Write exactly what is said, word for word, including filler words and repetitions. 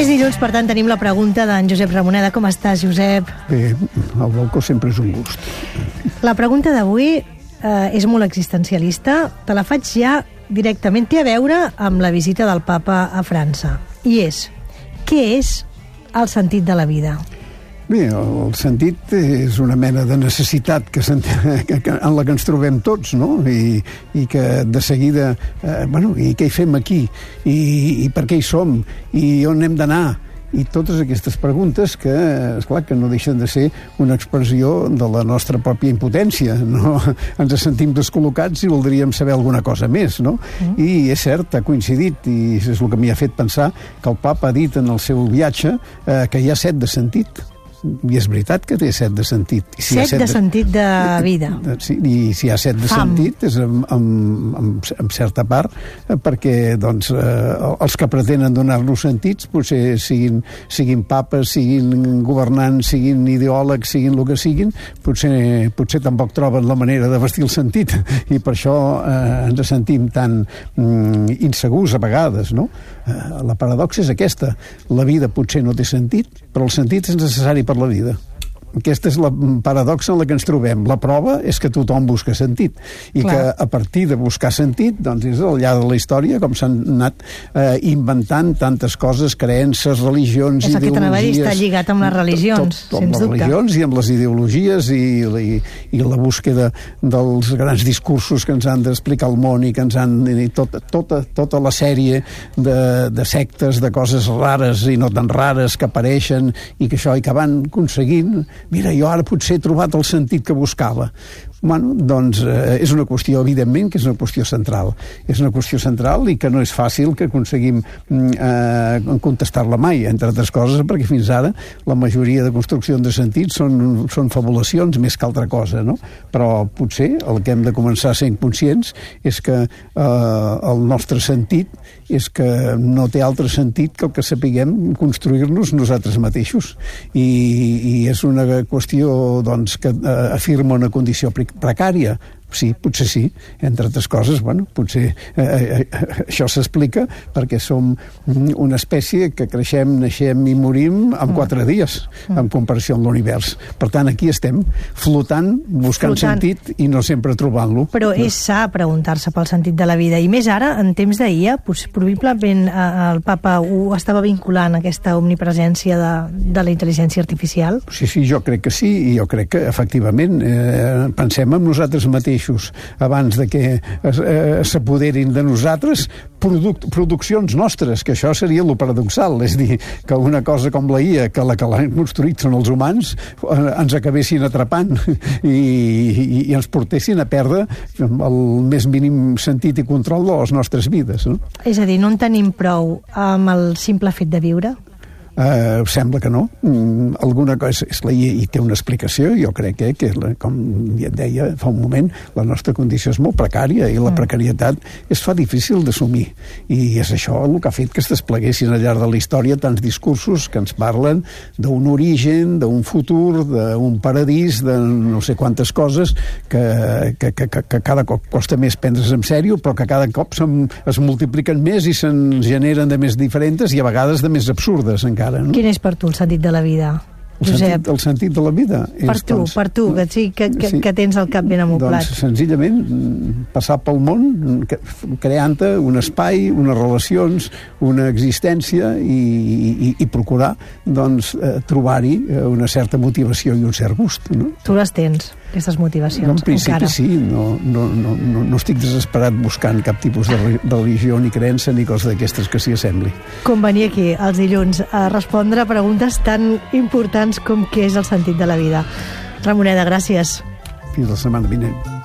És dilluns, per tant, tenim la pregunta d'en Josep Ramoneda. Com estàs, Josep? Bé, el balcó sempre és un gust. La pregunta d'avui eh, és molt existencialista. Te la faig ja directament. Té a veure amb la visita del papa a França. I és, què és el sentit de la vida? Bé, el sentit és una mena de necessitat que, que, que en la que ens trobem tots, no? I, i que de seguida, eh, bueno, i què hi fem aquí? I, i per què hi som? I on hem d'anar? I totes aquestes preguntes que, esclar, que no deixen de ser una expressió de la nostra pròpia impotència, no? Ens sentim descol·locats i voldríem saber alguna cosa més, no? Mm. I és cert, ha coincidit, i és el que m'hi ha fet pensar, que el papa ha dit en el seu viatge eh, que hi ha set de sentit. I és veritat que té set de sentit. I si set, set de sentit de vida. Sí, i si hi ha set de Fam. sentit és en, en, en, en certa part perquè doncs, eh, els que pretenen donar-nos sentits potser siguin, siguin papes, siguin governants, siguin ideòlegs, siguin el que siguin, potser, potser tampoc troben la manera de vestir el sentit i per això eh, ens sentim tan mm, insegurs a vegades, no? Eh, la paradoxa és aquesta. La vida potser no té sentit, però el sentit és necessari per la vida. Aquesta és la paradoxa en la que ens trobem. La prova és que tothom busca sentit i Clar. que a partir de buscar sentit doncs és al llarg de la història com s'han anat eh, inventant tantes coses, creences, religions, és ideologies... És el que t'anava a dir, està lligat amb les religions, tot, tot, sens dubte. Amb les religions i amb les ideologies i, i, i la búsqueda dels grans discursos que ens han d'explicar el món i que ens han... I tot, tota, tota la sèrie de, de sectes, de coses rares i no tan rares que apareixen i que això i que van aconseguint... Mira, jo ara potser he trobat el sentit que buscava. Bueno, doncs eh, és una qüestió, evidentment, que és una qüestió central. És una qüestió central i que no és fàcil que aconseguim eh, contestar-la mai, entre altres coses, perquè fins ara la majoria de construccions de sentit són, són fabulacions més que altra cosa, no? Però potser el que hem de començar sent conscients és que eh, el nostre sentit és que no té altre sentit que el que sapiguem construir-nos nosaltres mateixos. I, i és una qüestió doncs, que eh, afirma una condició precària. Sí, potser sí. Entre altres coses, bueno, potser eh, eh, això s'explica perquè som una espècie que creixem, naixem i morim en quatre dies, en comparació amb l'univers. Per tant, aquí estem, flotant, buscant flotant. sentit i no sempre trobant-lo. Però és sa preguntar-se pel sentit de la vida. I més ara, en temps d'ahir, probablement el papa ho estava vinculant, aquesta omnipresència de, de la intel·ligència artificial? Sí, sí, jo crec que sí, i jo crec que, efectivament, eh, pensem en nosaltres mateixos abans de que eh, s'apoderin de nosaltres produc produccions nostres, que això seria lo paradoxal, és dir, que una cosa com la I A, que la que l'han construït són els humans, eh, ens acabessin atrapant i, i, i ens portessin a perdre el més mínim sentit i control de les nostres vides, no? És a dir, no en tenim prou amb el simple fet de viure? Uh, sembla que no. Mm, alguna cosa és la I A i té una explicació. Jo crec eh, que, la, com ja et deia fa un moment, la nostra condició és molt precària i la mm. precarietat es fa difícil d'assumir. I és això el que ha fet que es despleguessin al llarg de la història tants discursos que ens parlen d'un origen, d'un futur, d'un paradís, de no sé quantes coses que, que, que, que, que cada cop costa més prendre's en sèrio, però que cada cop es multipliquen més i se'n generen de més diferents i a vegades de més absurdes encara. No? Quin és per tu el sentit de la vida, el Josep? Sentit, el sentit de la vida és, per tu, doncs, per tu, que, sí, que, que, sí, que tens el cap ben amoblat. Doncs senzillament passar pel món creant-te un espai, unes relacions, una existència i, i, i procurar doncs, trobar-hi una certa motivació i un cert gust. No? Tu les tens, aquestes motivacions, no, en principi encara. Sí, no, no, no, no, no estic desesperat buscant cap tipus de religió ni creença ni cosa d'aquestes que s'hi assembli. Com venir aquí els dilluns a respondre a preguntes tan importants com què és el sentit de la vida. Ramoneda, gràcies. Fins la setmana vinent.